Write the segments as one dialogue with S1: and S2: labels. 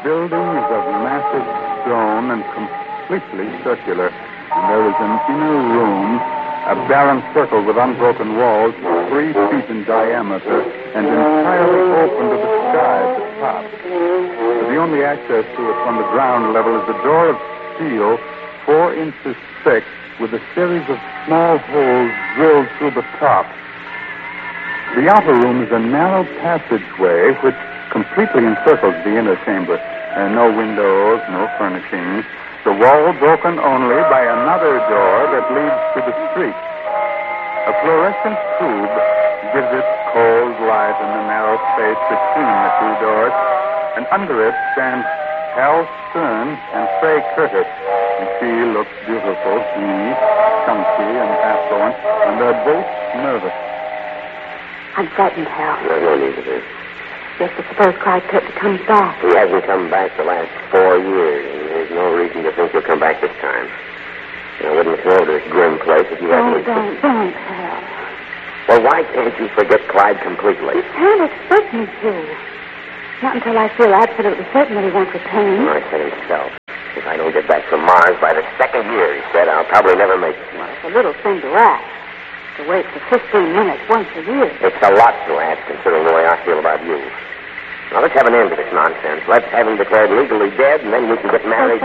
S1: building is of massive stone and completely circular. And there is an inner room, a barren circle with unbroken walls, 3 feet in diameter, and entirely open to the sky at the top. The only access to it from the ground level is a door of steel 4 inches thick with a series of small holes drilled through the top. The outer room is a narrow passageway which completely encircles the inner chamber. There are no windows, no furnishings. The wall broken only by another door that leads to the street. A fluorescent tube gives it cold light in the narrow space between the 2 doors, and under it stands Hal Stern and Faye Curtis. And she looks beautiful, he chunky and affluent, and they're both nervous.
S2: I'm frightened, Hal.
S3: No need to be.
S2: Yes, but suppose Clyde Curtis comes back.
S3: He hasn't come back the last 4 years, and there's no reason to think he'll come back this time. I wouldn't come over to this grim place if you hadn't...
S2: Don't, Hal.
S3: Well, why can't you forget Clyde completely?
S2: You can't expect me to. Not until I feel absolutely certain that he won't return.
S3: Well, I said himself. If I don't get back from Mars by the 2nd year, he said, I'll probably never make it.
S2: Well, it's a little thing to ask. To wait for 15 minutes once a year.
S3: It's a lot to ask, considering the way I feel about you. Now, let's have an end to this nonsense. Let's have him declared legally dead, and then we can get married.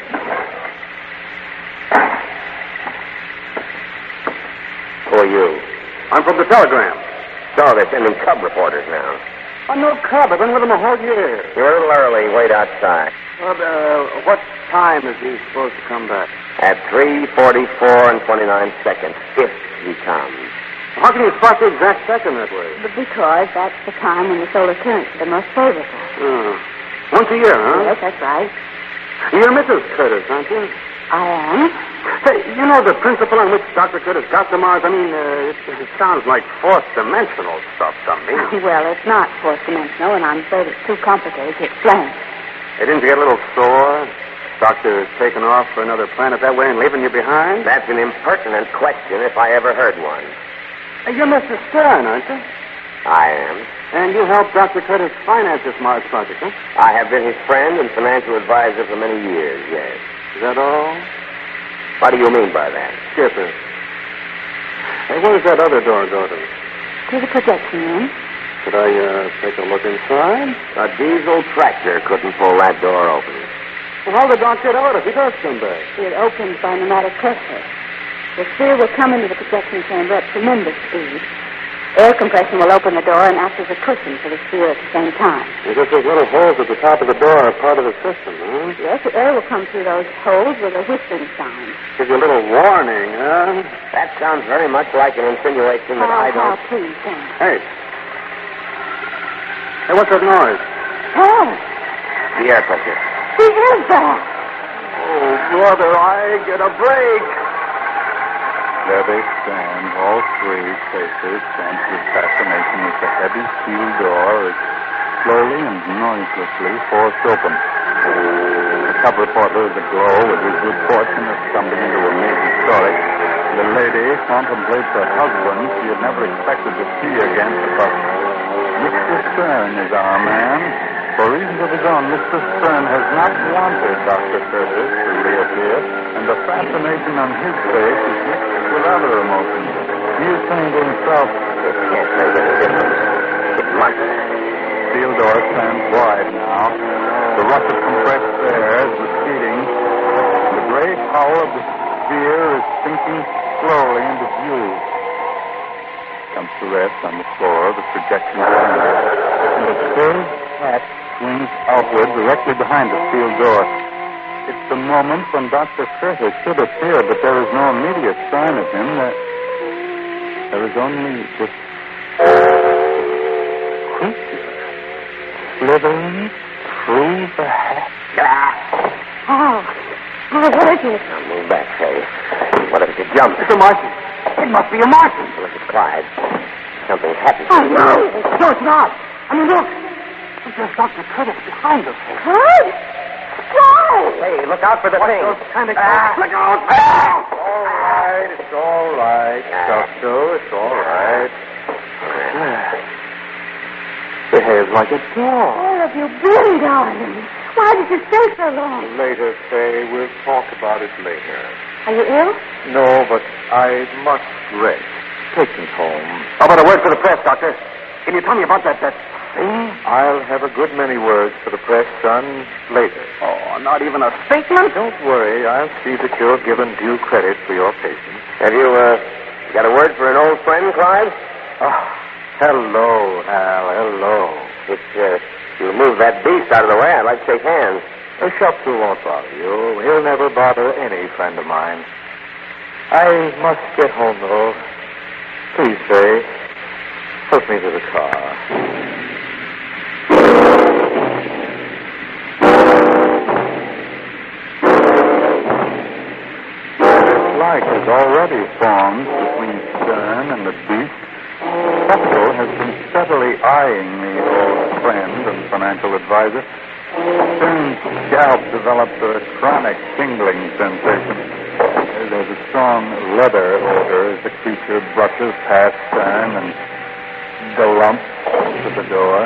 S3: Who are you?
S4: I'm from the Telegram.
S3: So, they're sending cub reporters now.
S4: I'm no cub. I've been with them a whole year.
S3: You're a little early. Wait outside.
S4: Well, what time is he supposed to come back?
S3: At 3:44 and 29 seconds, if he comes.
S4: How can you spot the exact second that way?
S2: But because that's the time when the solar currents are the most favorable.
S4: Once a year, huh?
S2: Yes, that's right.
S4: You're Mrs. Curtis, aren't you?
S2: I am.
S4: Hey, you know the principle on which Dr. Curtis got to Mars? I mean, it sounds like fourth-dimensional stuff to me.
S2: Well, it's not fourth-dimensional, and I'm afraid it's too complicated to explain.
S4: Hey, didn't you get a little sore? Doctor taking off for another planet that way and leaving you behind?
S3: That's an impertinent question if I ever heard one.
S4: Hey, you're Mr. Stern, aren't you?
S3: I am.
S4: And you helped Dr. Curtis finance this Mars project, huh?
S3: I have been his friend and financial advisor for many years, yes.
S4: Is that all?
S3: What do you mean by that?
S4: Skipper. Hey, where does that other door go to?
S2: To the projection room.
S4: Could I take a look inside?
S3: A diesel tractor couldn't pull that door open.
S4: Well, how'll the doc get out if he does come back?
S2: It opens by pneumatic pressure. The sphere will come into the projection chamber at tremendous speed. Air compression will open the door and act as a cushion for the sphere at the same time.
S4: I guess those little holes at the top of the door are part of the system, huh?
S2: Yes, the air will come through those holes with a whistling sound.
S4: Gives you a little warning, huh?
S3: That sounds very much like an insinuation that I don't...
S2: Please, thanks.
S4: Hey, what's that noise?
S2: Oh,
S3: The air pressure.
S2: he is back.
S4: Oh, brother, I get a break.
S1: There they stand, all 3 faces, and with fascination as the heavy steel door is slowly and noiselessly forced open. The cub reporter is aglow with his good fortune of stumbling into a major story. The lady contemplates her husband she had never expected to see again, but Mr. Stern is our man. For reasons of his own, Mr. Stern has not wanted Dr. Curtis to reappear, and the fascination on his face is mixed with other emotions. He is saying to himself,
S3: It can't make any difference. It must.
S1: Steel door stands wide now. The rush of compressed air is receding. The gray hull of the sphere is sinking slowly into view. Comes to rest on the floor of the projection chamber, and the curved hatch swings outward directly behind the steel door. It's the moment when Dr. Curtis should appear, but there is no immediate sign of him. There is only this creature slithering through the hatch.
S2: Oh, what is it?
S3: Now move back, Faye. What if it's a jump?
S4: It's a Martian. It must be a Martian.
S3: Well, if it's Clyde, something's happened.
S2: Oh, no.
S4: No, it's not. I mean, look. There's Dr. Curtis behind us.
S2: Clyde! Clyde!
S3: Hey, look out for the thing.
S4: Those kind of guys. Look out!
S1: All right, it's all right, Doctor. It's all right.
S4: Behaves like a dog.
S2: Where have you been, darling? Why did you stay so long?
S5: Later, Faye. We'll talk about it later.
S2: Are you ill?
S5: No, but I must rest. Take me home.
S4: How about a word for the press, Doctor? Can you tell me about that thing?
S5: I'll have a good many words for the press, son, later.
S4: Oh, not even a statement?
S5: Don't worry. I'll see that you're given due credit for your patience.
S3: Have you, got a word for an old friend, Clyde?
S5: Oh, hello, Hal. Hello.
S3: If you move that beast out of the way, I'd like to shake hands.
S5: Shopsu won't bother you. He'll never bother any friend of mine. I must get home, though. Please, Faye, help me to the car.
S1: Dislike has already formed between Stern and the beast. Capital has been steadily eyeing the old friend and financial advisor. Stern's scalp develops a chronic tingling sensation. There's a strong leather odor as the creature brushes past Stern and galumps to the door.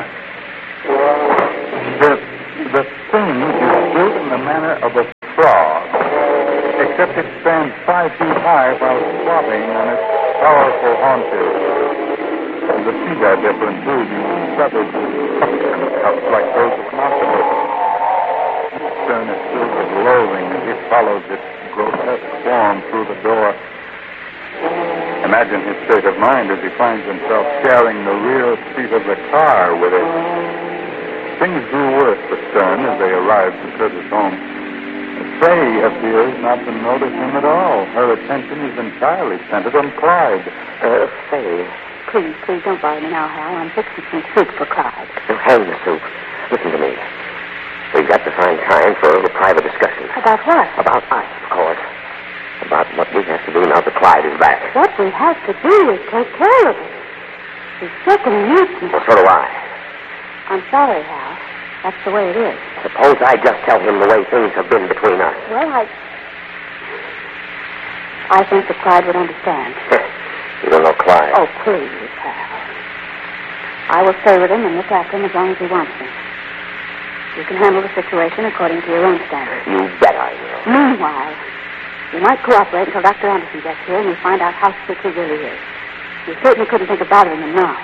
S1: The thing is built in the manner of a frog, except it stands 5 feet high while squatting on its powerful haunches. The feet are different, too. Feathered suction cups like those of an octopus. Stern is filled with loathing as he follows its grotesque form through the door. Imagine his state of mind as he finds himself sharing the rear seat of the car with it. Things grew worse for Stern as they arrived at Curtis' home. Faye appears not to notice him at all. Her attention is entirely centered on Clyde.
S3: Faye.
S2: Please don't bother me now, Hal. I'm fixing some soup for Clyde.
S3: Hang the soup. Listen to me. We've got to find time for a private discussion.
S2: About what?
S3: About us, of course. About what we have to do now that Clyde is back.
S2: What we have to do is take care of him. He's sick and he needs me.
S3: Well, so do I.
S2: I'm sorry, Hal. That's the way it is.
S3: Suppose I just tell him the way things have been between us.
S2: Well, I think that Clyde would understand.
S3: You don't know Clyde.
S2: Oh, please, Hal. I will stay with him and look after him as long as he wants me. You can handle the situation according to your own standards.
S3: You bet I will.
S2: Meanwhile, you might cooperate until Dr. Anderson gets here and we find out how sick he really is. You certainly couldn't think of bothering him now.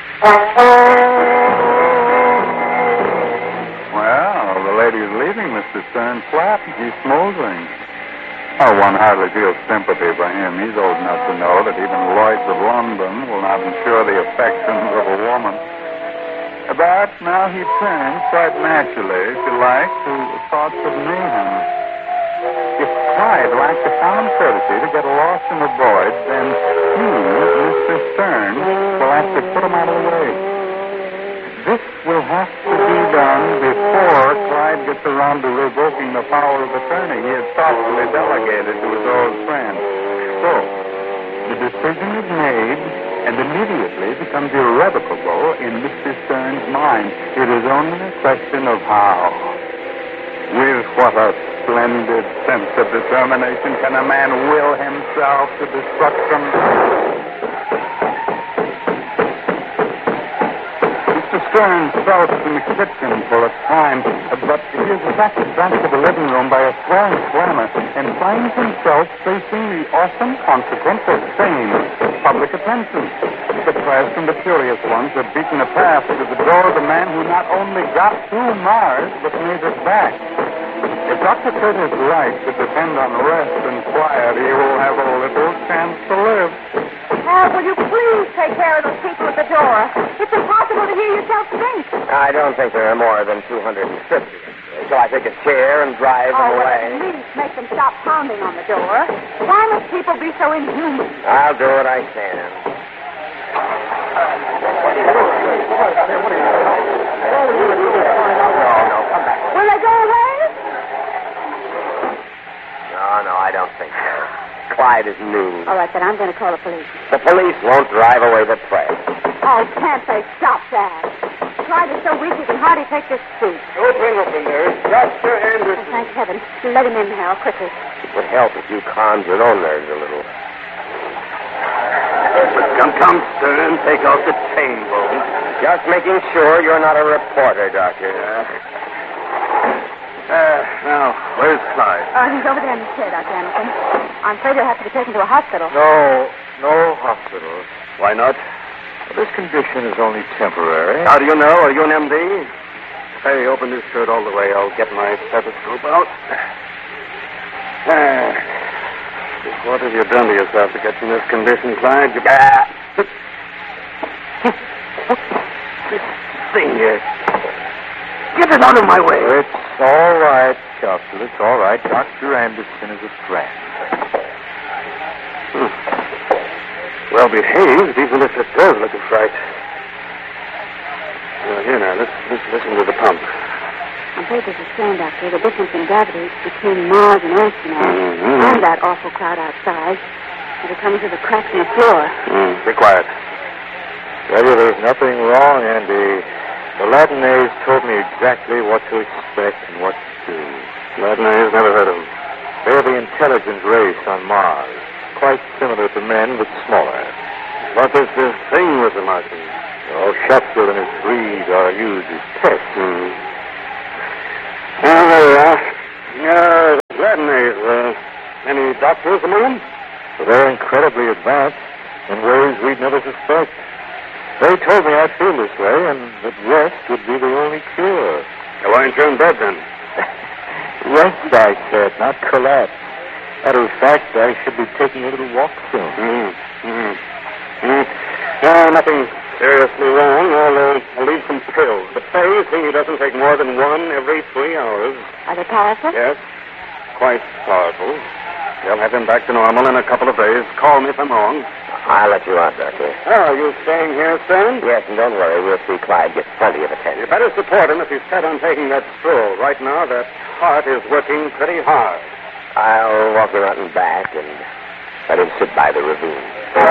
S1: Well, the lady's leaving Mr. Stern's flat. He's smoldering. Oh, one hardly feels sympathy for him. He's old enough to know that even Lloyd's of London will not insure the affections of a woman. But now he turns quite naturally, if you like, to thoughts of mayhem. If Clyde lacked the common courtesy to get lost in the void, then he, Mr. Stern, will have to put him out of the way. This will have to be done before Clyde gets around to revoking the power of attorney he had thoughtfully delegated to his old friend. So, the decision is made and immediately becomes irrevocable in Mr. Stern's mind. It is only a question of how. With what a splendid sense of determination can a man will himself to destruction. Mr. Stern felt in the kitchen for a time, but he is attracted back to the living room by a swelling clamor and finds himself facing the awesome consequence of fame, public attention. The press and the curious ones have beaten a path to the door of the man who not only got to Mars, but made it back. If Dr. Curtis' life should depend on rest and quiet, he will have a little chance to live.
S2: Hal, will you please take care of those people at the door? It's impossible to hear yourself think.
S3: I don't think there are more than 250. So I take a chair and drive them
S2: Well,
S3: away.
S2: at least make them stop pounding on the door. Why must people be so inhuman?
S3: I'll do what I can. No, come back.
S2: Will they go away?
S3: No, I don't think so. Clyde is new.
S2: All right, then I'm going to call the police.
S3: The police won't drive away the press.
S2: Oh, can't they stop that? Clyde is so weak he can hardly take this seat.
S4: Open there. Dr. Anderson.
S2: Oh, thank heaven. Let him in, Hal, quickly.
S3: It would help if you calmed your own nerves a little.
S4: Come, Stern. Take out the chain bone.
S3: Just making sure you're not a reporter, Doctor.
S4: Now, where's Clyde?
S2: He's over there in the chair, Dr. Anderson. I'm afraid he'll have to be taken to a hospital.
S5: No hospital.
S4: Why not?
S5: This condition is only temporary.
S4: How do you know? Are you an MD? Hey, open this shirt all the way. I'll get my stethoscope out. What have you done to yourself to get you in this condition, Clyde? This thing here. Get it out of my way.
S5: It's all right, Chelsea. It's all right. Dr. Anderson is a friend.
S4: Well behaved, even if it does look a fright. Here now, let's listen to the pump.
S2: I'm afraid there's a strain, Doctor. The difference in gravity between Mars and Earth, you know, and that awful crowd outside. It'll come into the cracks in the floor.
S4: Be quiet.
S5: Tell you, there's nothing wrong, Andy. The Latinays told me exactly what to expect and what to do.
S4: Latinays, never heard of them.
S5: They're the intelligence race on Mars. Quite similar to men, but smaller.
S4: What is this thing with the Martians?
S5: Sheffield and his breed are used as tests.
S4: There we are. Latinays, any doctors among them?
S5: They're incredibly advanced in ways we'd never suspect. They told me I'd feel this way, and that rest would be the only cure.
S4: Why aren't you in bed, then?
S5: Rest, I said, not collapse. Matter of fact, I should be taking a little walk soon.
S4: Nothing seriously wrong. I'll leave some pills. But say, you see, he doesn't take more than one every 3 hours.
S2: Are they powerful?
S4: Yes, quite powerful. They'll have him back to normal in a couple of days. Call me if I'm wrong.
S3: I'll let you out, Doctor.
S4: Oh, are you staying here, Stern?
S3: Yes, and don't worry. We'll see Clyde get plenty of
S4: You
S3: attention.
S4: better support him if he's set on taking that stroll. Right now, that heart is working pretty hard.
S3: I'll walk around and back and let him sit by the ravine.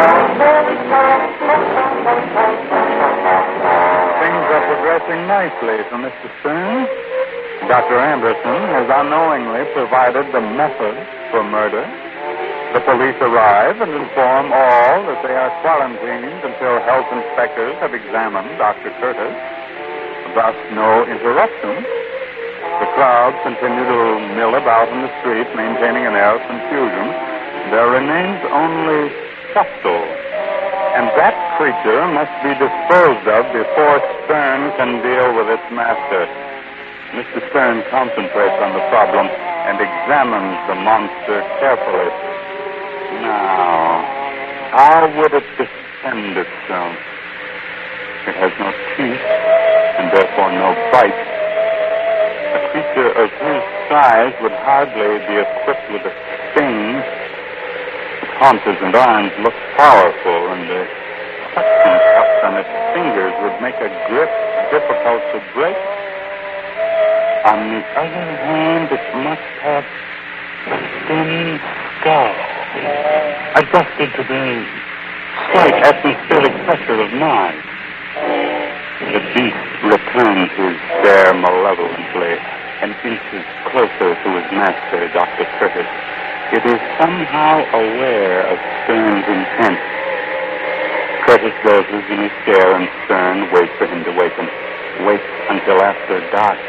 S1: Things are progressing nicely for Mr. Stern. Dr. Anderson has unknowingly provided the method for murder. The police arrive and inform all that they are quarantined until health inspectors have examined Dr. Curtis. Thus, no interruption. The crowd continue to mill about in the street, maintaining an air of confusion. There remains only Sheffield, and that creature must be disposed of before Stern can deal with its master. Mr. Stern concentrates on the problem and examines the monster carefully. Now, how would it defend itself? It has no teeth, and therefore no bite. A creature of his size would hardly be equipped with a sting. Its haunches and arms look powerful, and the suction cups on its fingers would make a grip difficult to break. On the other hand, it must have a thin skull, adjusted to the slight atmospheric pressure of Mars. The beast returns his stare malevolently and inches closer to his master, Dr. Curtis. It is somehow aware of Stern's intent. Curtis dozes in his chair, and Stern waits for him to waken. Waits until after dark.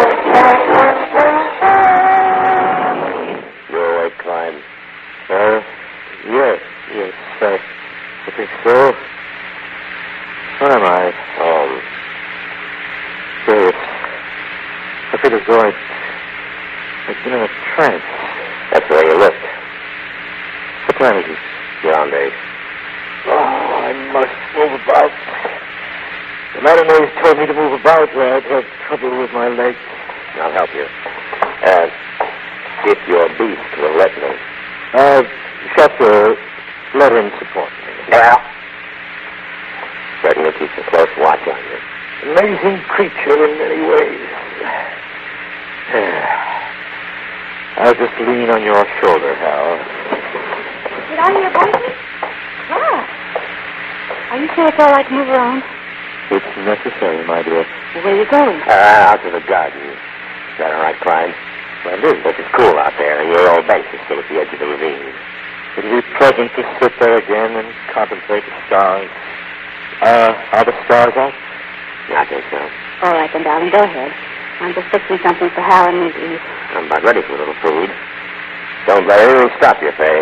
S3: You awake, Clyde?
S5: Yes, I think so. Where am I?
S3: Home.
S5: Curious. I feel as though I've been in a trance.
S3: That's where you looked.
S5: What time is it?
S3: Grande.
S5: I must move about. The Latinays told me to move about or I'd have trouble with my legs.
S3: I'll help you. If your beast will let me.
S5: Chef, let him support me.
S3: Well, certainly keeps a close watch on you.
S5: Amazing creature in many ways. I'll just lean on your shoulder, Hal.
S2: Did I hear voices? Yeah. Are you sure it's all right to move around?
S5: It's necessary, my dear.
S2: Well, where are you going?
S3: Out to the garden. Is that all right, Clyde? Well, it is, but it's cool out there, and your old bench is still at the edge of the ravine.
S5: It'll be pleasant to sit there again and contemplate the stars. Are the stars out?
S3: I think so.
S2: All right, then, darling, go ahead. I'm just fixing something for Hal and me to eat.
S3: I'm about ready for a little food. Don't let anything stop you, Fay.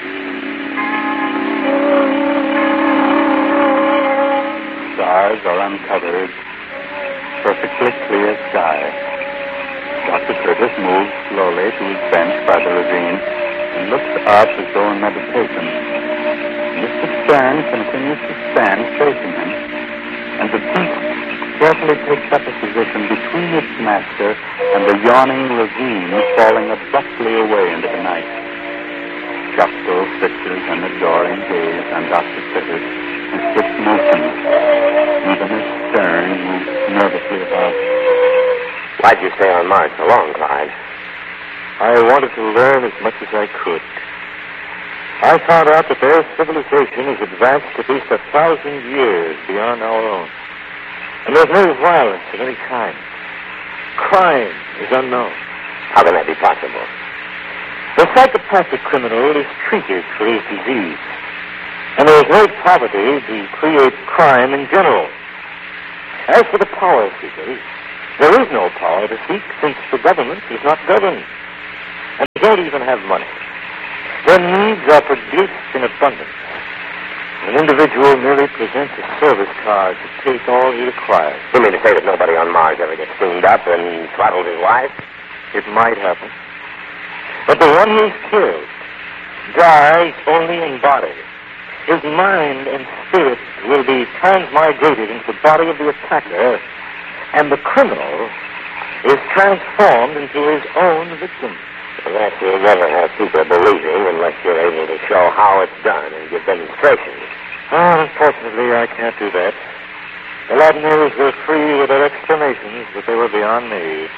S1: Stars are uncovered. Perfectly clear sky. Dr. Curtis moves slowly to his bench by the ravine and looks up as though in meditation. Mr. Stern continues to stand facing him, and the beast carefully takes up a position between its master and the yawning ravine falling abruptly away into the night. Chastel fixes an adoring gaze on Dr. Curtis and sits motionless. Even as Stern moves nervously about.
S3: Why'd you stay on Mars so long, Clyde?
S5: I wanted to learn as much as I could. I found out that their civilization is advanced at least 1,000 years beyond our own. And there's no violence of any kind. Crime is unknown.
S3: How can that be possible?
S5: The psychopathic criminal is treated for his disease. And there is no poverty to create crime in general. As for the power seekers, there is no power to seek since the government is not governed. And they don't even have money. Their needs are produced in abundance. An individual merely presents a service card to take all he requires.
S3: You mean to say that nobody on Mars ever gets cleaned up and throttled his wife?
S5: It might happen. But the one who's killed dies only in body. His mind and spirit will be transmigrated into the body of the attacker, and the criminal is transformed into his own victim.
S3: Well, that you'll never have people believing unless you're able to show how it's done and give demonstrations.
S5: Unfortunately, I can't do that. The Latinos were free with their explanations, but they were beyond me.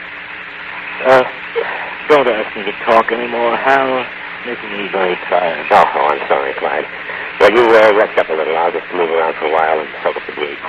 S5: Don't ask me to talk anymore, Hal. Making me very tired.
S3: Oh, I'm sorry, Clyde. Well, you rest up a little. I'll just move around for a while and soak up the breeze.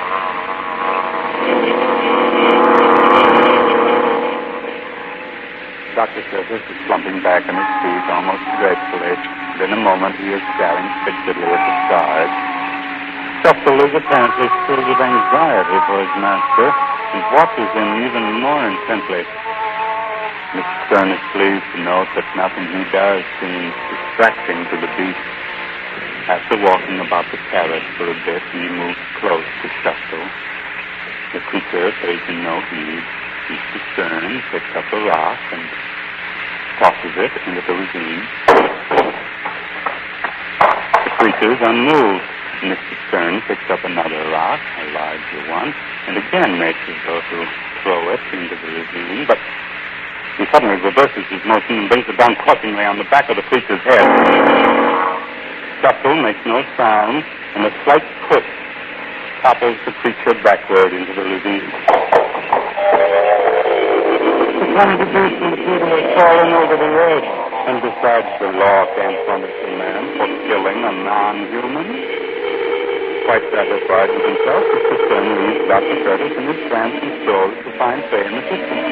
S1: Dr. Curtis is slumping back in his seat almost dreadfully. And in a moment, he is staring fixedly at the stars. Chastel is apparently filled with anxiety for his master and watches him even more intently. Mr. Stern is pleased to note that nothing he does seems distracting to the beast. After walking about the carriage for a bit, he moves close to Chastel. The creature pays him no heed. Mr. Stern picks up a rock and tosses it into the ravine. The creature is unmoved. Mr. Stern picks up another rock, a larger one, and again makes as though to throw it into the ravine, but he suddenly reverses his motion and brings it down crushingly on the back of the creature's head. Chastel makes no sound, and a slight push topples the creature backward into the ravine. The contribution people are falling over the edge, and besides the law can't punish a man for killing a non-human. Quite satisfied with himself, Mr. Stern leaves Dr. Curtis and his friends and strolls to find Fay in the kitchen.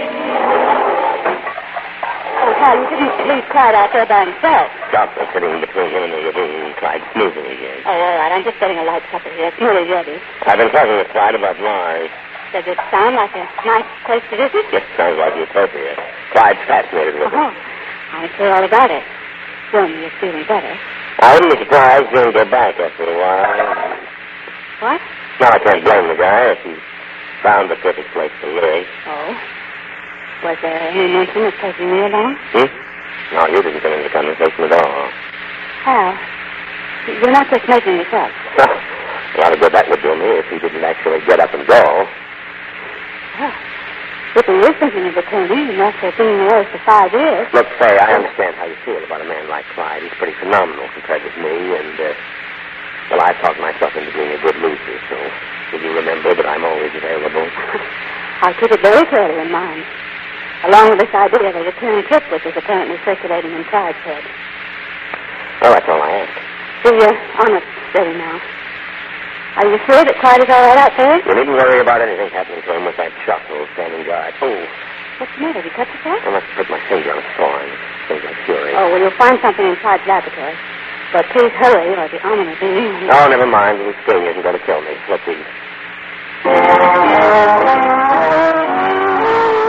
S2: Oh, Hal, you didn't leave Clyde out there by himself.
S3: Chastel sitting between him and the ravine, Clyde snoozing again.
S2: Oh, all right. I'm just getting a light supper here. It's nearly ready.
S3: I've been talking with Clyde about Mars.
S2: Does it sound like a nice place to visit?
S3: Yes, sounds like utopia. Clyde's fascinated with it.
S2: Oh, I'm sure all about it. When you're feeling better.
S3: I wouldn't be surprised if he'll go back after a while.
S2: What?
S3: Now, I can't blame the guy if he found the perfect place to live.
S2: Oh. Was there any mention of taking me along?
S3: No, you didn't come into the conversation at all.
S2: Hal, you're not just making this up.
S3: A lot of good that would do me if he didn't actually get up and go.
S2: Well, if he is thinking of returning, and after being away for 5 years...
S3: Look, Fay, I understand how you feel about a man like Clyde. He's pretty phenomenal compared with me, and, well, I've talked myself into being a good loser, so will you remember that I'm always available?
S2: I'll keep it very clearly in mind. Along with this idea of a return trip, which is apparently circulating in Clyde's head.
S3: Well, that's all I ask.
S2: The honest ready now. Are you sure that Clyde is all right out there?
S3: You needn't worry about anything happening to him with that Chastel standing guard. Oh.
S2: What's the matter? Did you cut yourself?
S3: I must have put my finger on a thorn. Things like fury.
S2: Oh, well, you'll find something in Clyde's laboratory. But please hurry, or the armor will be...
S3: Oh, never mind. The sting isn't going to kill me. Let's eat.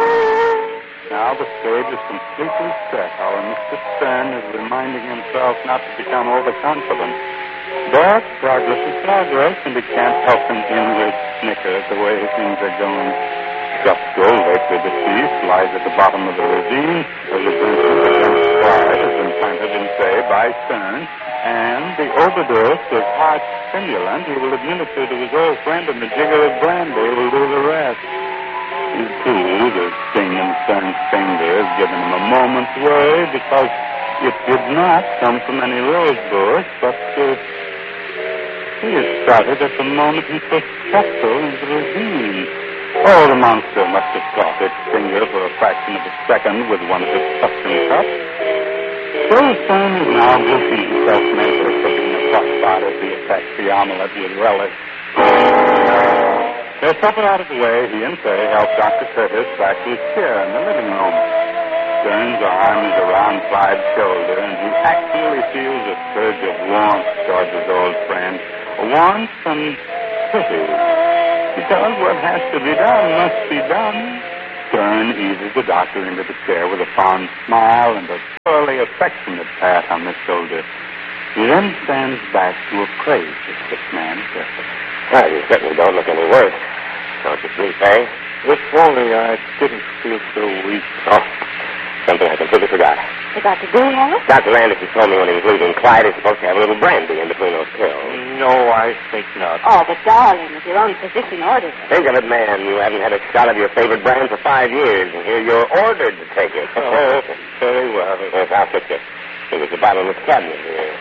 S1: the stage is completely set, our Mr. Stern is reminding himself not to become overconfident. But progress is progress, and he can't help an inward snicker at the way things are going. Shupko, lately deceased, lies at the bottom of the ravine, where the drinking against Clyde has been planted in, say, by Stern, and the overdose of heart stimulant he will administer to his old friend in the jigger of brandy will do the rest. You see, the sting in Stern's finger has given him a moment's worry because it did not come from any rose bush, but he had started at the moment he put Shupko into the ravine. Oh, the monster must have caught its finger for a fraction of a second with one of its suction cups. So Stern is now guilty himself mentally taking a crossbar as he attacks the omelet with relish. Their supper out of the way, he and Fay help Dr. Curtis back to his chair in the living room. Stern's arm is around Clyde's shoulder, and he actually feels a surge of warmth towards his old friend. Warmth and pity. Because what has to be done must be done. Stern eases the doctor into the chair with a fond smile and a thoroughly affectionate pat on the shoulder. He then stands back to appraise the sick man carefully.
S3: Well, you certainly don't look any worse. Don't you sleep, eh?
S5: If only I didn't feel so weak.
S3: Oh, something I completely forgot.
S2: Forgot to do, Harry?
S3: Dr. Anderson told me when he was leaving, Clyde is supposed to have a little brandy in between those pills.
S5: No, I think not.
S2: Oh, but darling, if your own physician orders it.
S3: Think of it, man. You haven't had a shot of your favorite brand for 5 years, and here you're ordered to take it.
S5: Oh, very well.
S3: Yes, I'll fix it. There's a bottle in this cabinet here.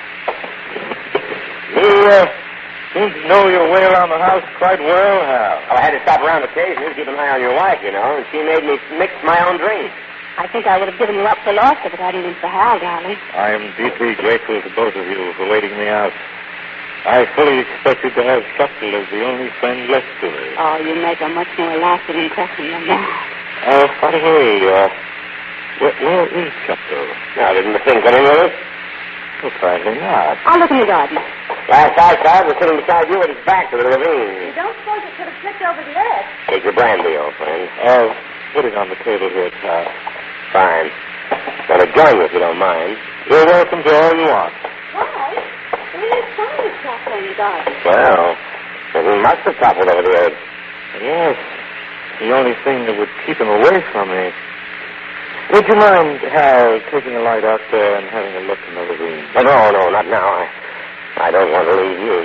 S5: You seem to know your way around the house quite well, Hal.
S3: Oh, I had to stop around occasionally to keep an eye on your wife, you know, and she made me mix my own drink.
S2: I think I would have given you up for lost if it hadn't been for Hal, darling.
S5: I am deeply grateful to both of you for waiting me out. I fully expected to have Shupko as the only friend left to me.
S2: Oh, you make a much more lasting impression than that.
S5: By the way, where is Shupko?
S3: Now, didn't the thing come in with us?
S5: Well, probably not.
S2: I'll look in the garden.
S3: Last I saw it was sitting beside you with his back to the ravine.
S2: You don't suppose it could have slipped over the edge?
S3: Take your brandy, old friend.
S5: I'll put it on the table here, Hal.
S3: Fine. Gonna join you if you don't mind.
S5: You're welcome to all you want.
S2: Why? We didn't find the chapel in the garden.
S3: Well, he must have toppled over the edge.
S5: Yes. The only thing that would keep him away from me. Would you mind, Hal, taking a light out there and having a look in the ravine?
S3: Oh, no, not now. I don't want to leave you.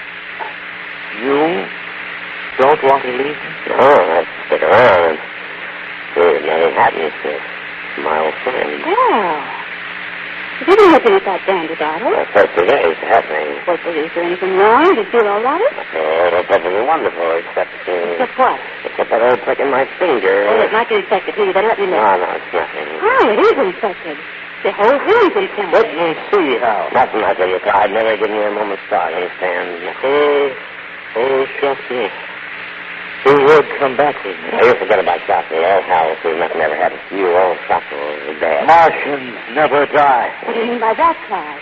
S5: You don't want to leave me?
S3: No, I'd stick around and see if nothing happens to my old friend.
S2: Well, you didn't look at that brandy bottle.
S3: Well, first it is happening.
S2: Was there anything wrong? Did you feel all right?
S3: Oh, perfectly wonderful, except
S2: what?
S3: Except that old prick in my finger.
S2: Oh, it might be infected. Here, you better let me know.
S3: No, it's nothing.
S2: Oh, it is infected. The whole hand's infected.
S5: Let me see, Hal.
S3: Nothing, I tell you, Clyde. Never give me a moment's thought, understand?
S5: Oh, Shupko. Who would come back with me?
S3: Now, you forget about Shopper. Old Hal will see nothing ever happens to you. Old Shopper is dead.
S5: Martians never die.
S2: What do you mean by that, Clyde?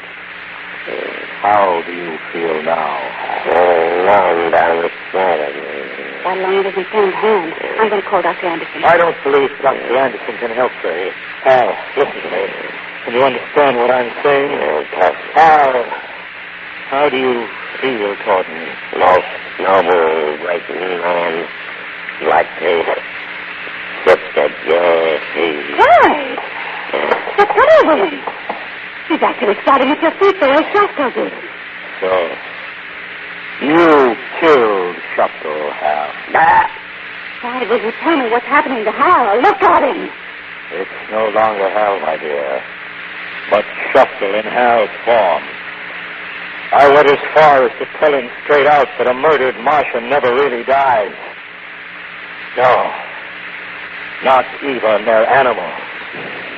S5: How do you feel now, Hal?
S3: Numb down the side of me.
S2: Why long doesn't stand hand? I'm going to call Dr. Anderson.
S5: I don't believe Dr. Anderson can help her. Hal, listen to me. Can you understand what I'm saying? Hal, how do you feel toward me?
S3: Most noble, breaking man, like to sit at your feet.
S2: Clyde! What's the matter with him? He's actually starting at your feet the way Shopko did.
S5: So, you killed Shopko, Hal.
S2: Clyde, will you tell me what's happening to Hal? Look at him.
S5: It's no longer Hal, my dear, but Shopko in Hal's form. I went as far as to tell him straight out that a murdered Martian never really dies. No, not even their animals.